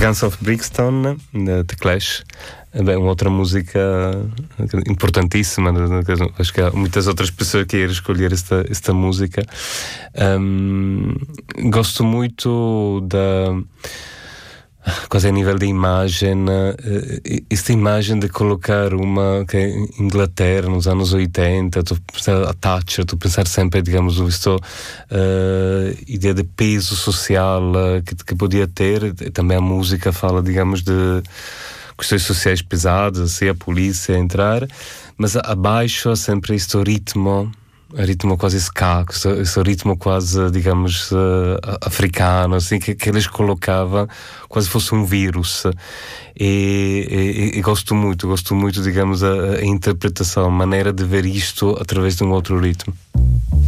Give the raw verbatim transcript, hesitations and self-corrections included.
Guns of Brixton, The Clash, é bem, uma outra música importantíssima. Acho que há muitas outras pessoas que irão escolher esta, esta música. Um, gosto muito da... quase a nível de imagem, esta imagem de colocar uma que é Inglaterra nos anos oitenta, tu pensar a Thatcher, tu pensar sempre, digamos, esta uh, ideia de peso social uh, que, que podia ter. Também a música fala, digamos, de questões sociais pesadas, assim, a polícia entrar, mas abaixo há sempre este ritmo, ritmo quase ska, esse ritmo quase, digamos, uh, africano, assim, que, que eles colocavam quase fosse um vírus. E, e, e gosto muito, gosto muito, digamos, a, a interpretação, a maneira de ver isto através de um outro ritmo.